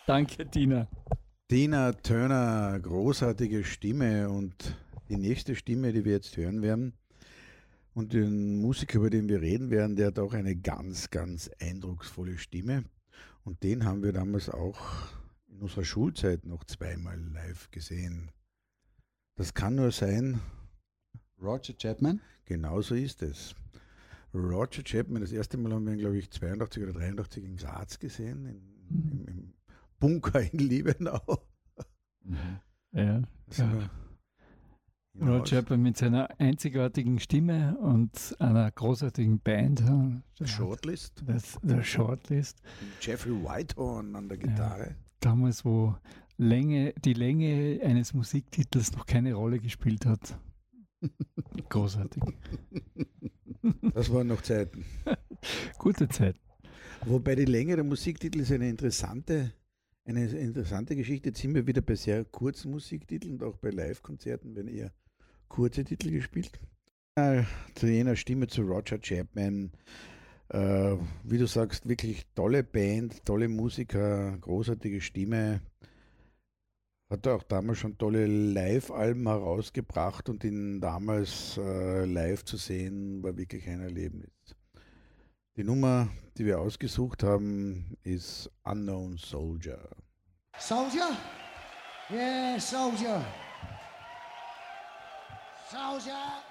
Danke, Tina. Tina Turner, großartige Stimme, und die nächste Stimme, die wir jetzt hören werden, und den Musiker, über den wir reden werden, der hat auch eine ganz, ganz eindrucksvolle Stimme, und den haben wir damals auch in unserer Schulzeit noch zweimal live gesehen. Das kann nur sein, Roger Chapman? genau so ist es. Roger Chapman, das erste Mal haben wir ihn, glaube ich, 82 oder 83 in Graz gesehen, im Bunker in Liebenau. Ja, ja. Roger Chapman mit seiner einzigartigen Stimme und einer großartigen Band. Der Shortlist. Der Shortlist. Jeffrey Whitehorn an der Gitarre. Ja, damals, wo die Länge eines Musiktitels noch keine Rolle gespielt hat. Großartig. Das waren noch Zeiten. Gute Zeit. Wobei die Länge der Musiktitel ist eine interessante Geschichte. Jetzt sind wir wieder bei sehr kurzen Musiktiteln und auch bei Live-Konzerten werden eher kurze Titel gespielt. Zu jener Stimme zu Roger Chapman. Wie du sagst, wirklich tolle Band, tolle Musiker, großartige Stimme. Hat auch damals schon tolle Live-Alben herausgebracht, und ihn damals live zu sehen, war wirklich ein Erlebnis. Die Nummer, die wir ausgesucht haben, ist Unknown Soldier. Soldier? Yeah, soldier. Soldier.